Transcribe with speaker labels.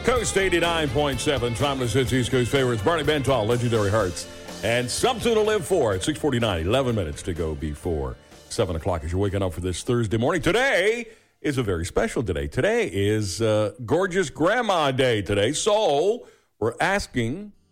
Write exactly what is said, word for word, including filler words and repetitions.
Speaker 1: Coast eighty-nine point seven, Timeless Hits, East Coast favorites. Barney Bentall, Legendary Hearts, and Something to Live For at six forty-nine, eleven minutes to go before seven o'clock as you're waking up for this Thursday morning. Today is a very special day. Today is uh, Gorgeous Grandma Day today, so we're asking